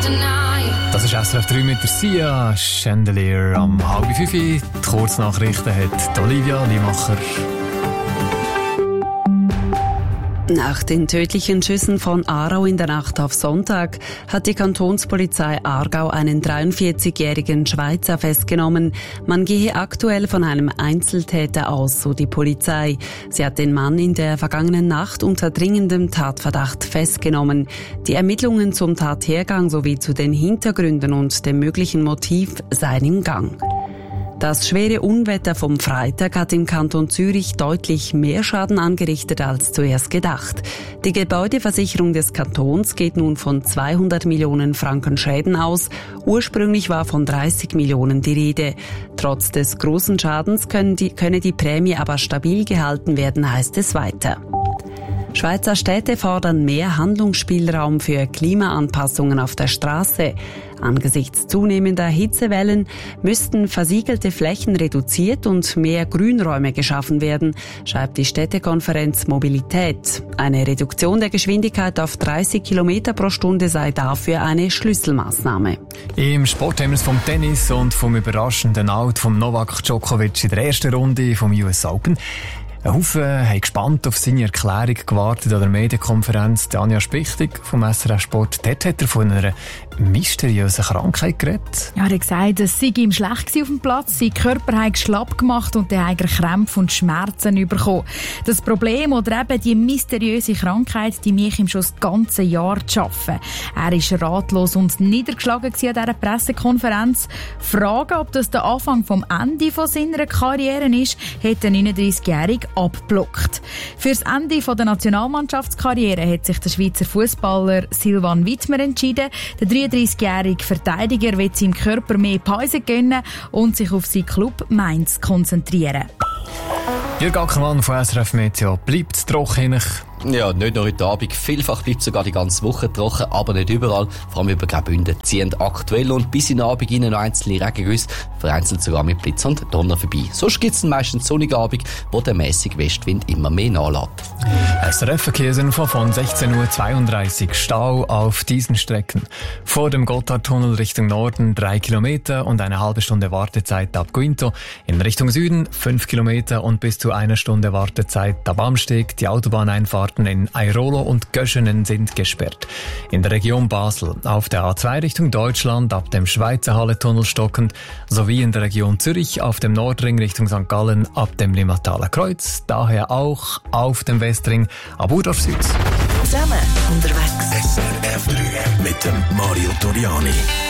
Das ist SRF 3 mit der Sia Chandelier am 4:30. Die Kurznachrichten hat Olivia Limacher. Nach den tödlichen Schüssen von Aarau in der Nacht auf Sonntag hat die Kantonspolizei Aargau einen 43-jährigen Schweizer festgenommen. Man gehe aktuell von einem Einzeltäter aus, so die Polizei. Sie hat den Mann in der vergangenen Nacht unter dringendem Tatverdacht festgenommen. Die Ermittlungen zum Tathergang sowie zu den Hintergründen und dem möglichen Motiv seien im Gang. Das schwere Unwetter vom Freitag hat im Kanton Zürich deutlich mehr Schaden angerichtet als zuerst gedacht. Die Gebäudeversicherung des Kantons geht nun von 200 Millionen Franken Schäden aus. Ursprünglich war von 30 Millionen die Rede. Trotz des großen Schadens könne die Prämie aber stabil gehalten werden, heißt es weiter. Schweizer Städte fordern mehr Handlungsspielraum für Klimaanpassungen auf der Straße. Angesichts zunehmender Hitzewellen müssten versiegelte Flächen reduziert und mehr Grünräume geschaffen werden, schreibt die Städtekonferenz Mobilität. Eine Reduktion der Geschwindigkeit auf 30 Kilometer pro Stunde sei dafür eine Schlüsselmaßnahme. Im Sport haben wir es vom Tennis und vom überraschenden Out von Novak Djokovic in der ersten Runde vom US Open. Ein Haufen haben gespannt auf seine Erklärung gewartet an der Medienkonferenz. Anja Spichtig vom SRF Sport. Dort hat er von einer mysteriösen Krankheit geredet. Ja, er hat gesagt, es sei ihm schlecht auf dem Platz, sein Körper habe schlapp gemacht und er habe Krämpfe und Schmerzen bekommen. Das Problem oder eben die mysteriöse Krankheit, die mich ihm schon das ganze Jahr zu arbeiten. Er war ratlos und niedergeschlagen an dieser Pressekonferenz. Fragen, ob das der Anfang vom Ende von seiner Karriere ist, hat der 39-Jährige abgeblockt. Für das Ende der Nationalmannschaftskarriere hat sich der Schweizer Fußballer Silvan Wittmer entschieden. Der 33-jährige Verteidiger will seinem Körper mehr Pause gönnen und sich auf seinen Club Mainz konzentrieren. Jürg Ackermann von SRF Meteo. Bleibt trocken. Ja, nicht nur heute Abend. Vielfach bleibt sogar die ganze Woche trocken, aber nicht überall. Vor allem über Graubünden ziehen aktuell und bis in den Abend rein noch einzelne Regengüsse, vereinzelt sogar mit Blitz und Donner vorbei. Sonst gibt es meistens sonnigen Abend, wo der mäßige Westwind immer mehr nachlässt. SRF-Verkehrsinfo von 16:32 Uhr. Stau auf diesen Strecken. Vor dem Gotthardtunnel Richtung Norden 3 Kilometer und eine halbe Stunde Wartezeit ab Guinto. In Richtung Süden 5 Kilometer und bis zu einer Stunde Wartezeit ab Amsteg. Die Autobahneinfahrten in Airolo und Göschenen sind gesperrt. In der Region Basel auf der A2 Richtung Deutschland ab dem Schweizer Halletunnel stockend sowie in der Region Zürich auf dem Nordring Richtung St. Gallen ab dem Limmataler Kreuz. Daher auch auf dem Westring ab Urdorf Süd. Zusammen unterwegs. SRF 3 mit dem Mario Toriani.